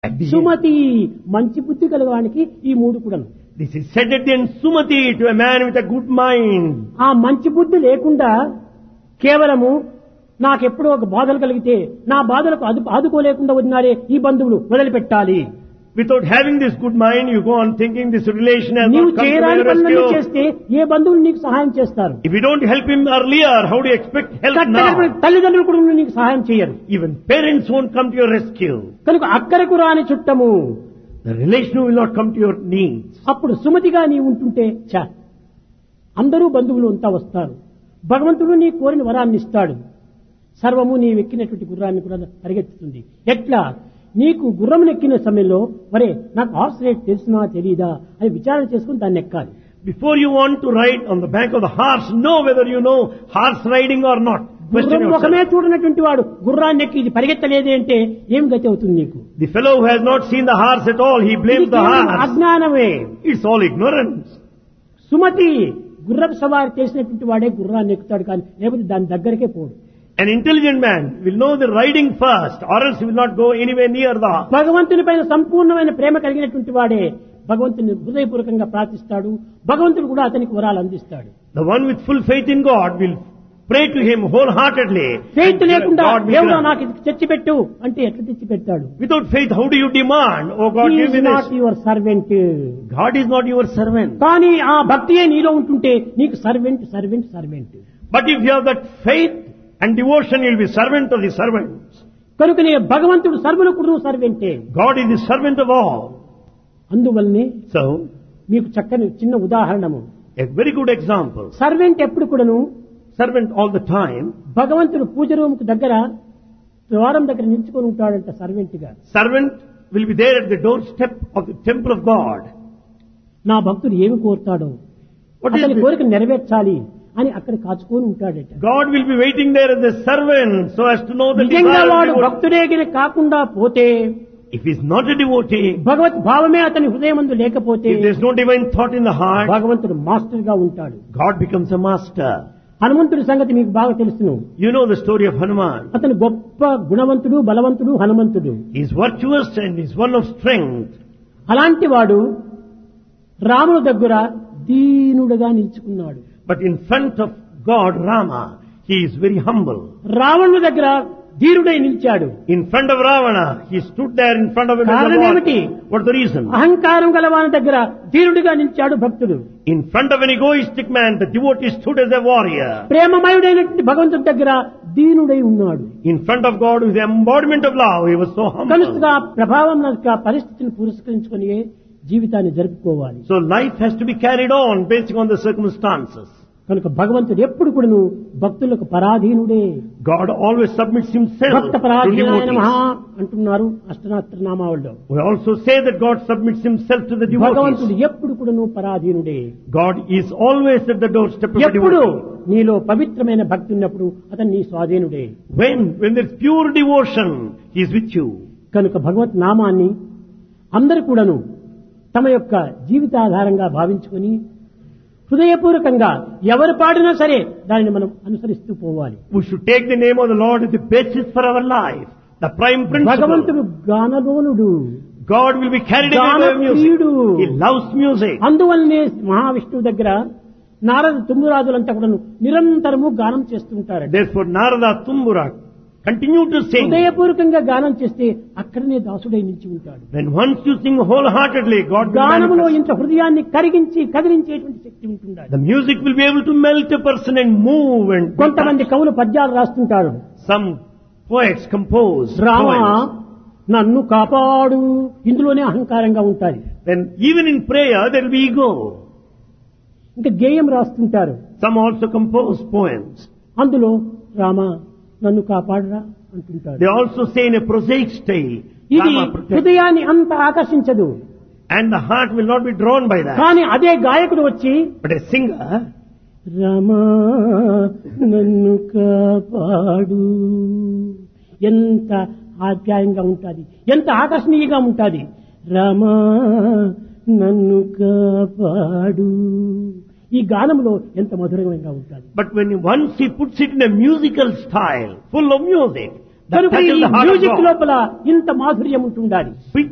సుమతి మంచి బుద్ధి కలవానికి ఈ మూడు కూడా. This is said at the end, Sumati, to a man with a good mind. ఆ మంచి బుద్ధి లేకుండా కేవలము నాకెప్పుడో ఒక బాధలు కలిగితే నా బాధలకు ఆదుకోలేకుండా ఉన్నారే ఈ బంధువులు వదిలిపెట్టాలి. Without having this good mind, you go on thinking this relation has నీవు not come to చేయరాని my పనులన్నీ rescue. చేస్తే ఏ బంధువులు నీకు సహాయం చేస్తారు? If you don't help him earlier, how do you expect help now? తల్లిదండ్రులు కూడా నీకు సహాయం చేయరు. Even parents won't come to your rescue. కనుక అక్కరకు రాని చుట్టము The relation will not come to your needs. అప్పుడు సుమతిగా నీవు ఉంటుంటే అందరూ బంధువులు అంతా వస్తారు. భగవంతుడు నీ కోరిన వరాన్ని ఇస్తాడు. సర్వము నీ ఎక్కినటువంటి గుర్రాన్ని కూడా పరిగెత్తుతుంది. ఎట్లా నీకు గుర్రం ఎక్కిన సమయంలో మరే నాకు హార్స్ రేట్ తెలిసినా తెలీదా అని విచారణ చేసుకుని దాన్ని ఎక్కాలి. Before you want to ride on the back of the horse, know whether you know horse riding or not. Question గుర్రం ముఖమే yourself. చూడనటువంటి వాడు గుర్రాన్ని ఎక్కి ఇది పరిగెత్తలేదే అంటే ఏం గతి అవుతుంది నీకు? The fellow who has not seen the horse at all, he blames ఇది the కేవలం horse. అజ్ఞానమే. It's all ignorance. సుమతి గుర్రపు సవారి చేసినటువంటి వాడే గుర్రాన్ని ఎక్కుతాడు, కానీ లేకపోతే దాని దగ్గరికే పోడు. An intelligent man will know the riding first, or else he will not go anywhere near the horse. భగవంతుని పైన సంపూర్ణమైన ప్రేమ కలిగినటువంటి వాడే భగవంతుని హృదయపూర్వకంగా ప్రార్థిస్తాడు. భగవంతుడు కూడా అతనికి వరాలు అందిస్తాడు. The one with full faith in God will pray to him wholeheartedly. Faith లేకుండా God will దేవుడు grant. నాకు ఇది తెచ్చిపెట్టు అంటే ఎట్లా తెచ్చి పెడతాడు? Without faith, how do you demand? Oh God, He give is me not this. your servant. God is not your servant. కానీ ఆ భక్తియే నీలో ఉంటుంటే నీకు servant servant servant. But if you have that faith and devotion, you will be servant of the servants. కనుకనే భగవంతుడు సర్వులకు సర్వెంటే. God is the servant of all. అందువల్లనే So, మీకు చక్కని చిన్న ఉదాహరణము. a very good example. Servant ఎప్పుడు కూడాను Servant all the time. భగవంతుడు పూజ రూముకు దగ్గర ద్వారం దగ్గర నిల్చుకొని ఉంటాడంట సర్వెంట్ గా. Servant will be there at the doorstep of the temple of God. నా భక్తుడు ఏమి కోరుతాడో What is అతని this? కోరిక నెరవేర్చాలి అని అక్కడ కాచుకొని ఉంటాడట. God will be waiting there as a servant so as to know the నిజంగా desire of వాడు the devotee. భక్తుడే కాకుండా పోతే, If he is not a devotee, భగవత్ భావమే అతని హృదయమందు లేకపోతే if there is no divine thought in the heart, భగవంతుడు master గా ఉంటాడు. God becomes a master. హనుమంతుడి సంగతి మీకు బాగా తెలుసును. You know the story of Hanuman. అతను గొప్ప గుణవంతుడు, బలవంతుడు హనుమంతుడు. He is virtuous and he is one of strength. అలాంటి వాడు రాముని దగ్గర దీనుడుగా నిలుచుకున్నాడు. But in front of God, Rama, he is very humble. రావణుని దగ్గర ధీరుడై నిలిచాడు. In front of Ravana, he stood there in front of him as a కారణం ఏమిటి? warrior. What's the reason? అహంకారం గలవాని దగ్గర ధీరుడిగా నిలిచాడు భక్తుడు. In front of an egoistic man, the devotee stood as a warrior. ప్రేమమయుడైనటువంటి భగవంతుడి దగ్గర దీనుడై ఉన్నాడు. In front of God, with the embodiment of love, he was so humble. కనుక ప్రభావం పరిస్థితిని పురస్కరించుకొని జీవితాన్ని జరుపుకోవాలి. So life has to be carried on based on the circumstances. కనుక భగవంతుడు ఎప్పుడు కూడాను భక్తులకు పరాధీనుడే. God always submits himself Bhakta to పరాధీనాయ నమః devotees. అంటున్నారు అష్టనాత్ర నామావళిలో. We also say that God submits himself to the భగవంతుడు devotees. ఎప్పుడు కూడాను పరాధీనుడే. God is always at the doorstep of the ఎప్పుడు devotee. నీలో పవిత్రమైన భక్తి ఉన్నప్పుడు అతను నీ స్వాధీనుడే. When there's pure devotion, he is with you. కనుక భగవత్ నామాన్ని అందరూ కూడాను తమ యొక్క జీవితాధారంగా భావించుకొని హృదయపూర్వకంగా ఎవరు పాడినా సరే దానిని మనం అనుసరిస్తూ పోవాలి. We should take the name of the Lord as the basis for our life, the prime principle. భగవంతుడు గానలోనుడు, God will be carried away by music. గానప్రియుడు. He loves music. అందువల్లనే మహావిష్ణువు దగ్గర నారద తుమ్మురాజులంతా కూడా నిరంతరము గానం చేస్తుంటారు. Therefore, Narada, Tumbura continue to sing. హృదయపూర్వకంగా గానం చేస్తే అక్కడనే దాసుడై నిలిచి ఉంటాడు. When once you sing wholeheartedly, God will గానములో manifest. ఇంత హృదయాన్ని కదిలించేటువంటి శక్తి ఉంటుండాలి. The music will be able to melt a person and move and కొంతమంది కవులు పద్యాలు రాస్తుంటారు. some poets compose Rama poems. నన్ను కాపాడు, ఇందులోనే అహంకారంగా ఉంటాయి. Then even in prayer there will be ego. ఇంకా గేయం రాస్తుంటారు. Some also compose poems. అందులో రామా నన్ను కాపాడురా అంటుంటారు. They also say in a prosaic style, ఇది Rama protect. హృదయాన్ని అంత ఆకర్షించదు. And the heart will not be drawn by that. కానీ అదే గాయకుడు వచ్చి But a singer, రమా నన్ను కాపాడు, ఎంత ఆప్యాయంగా ఉంటుంది, ఎంత ఆకర్షణీయంగా ఉంటుంది. రమా నన్ను కాపాడు, ఈ గానంలో ఎంత మధురంగా ఉంటుంది. but when once he puts it in a musical style, full of music, that కనుక ఈ touches the heart of music God. లోపల ఇంత మాధుర్యం ఉంటుండాలి.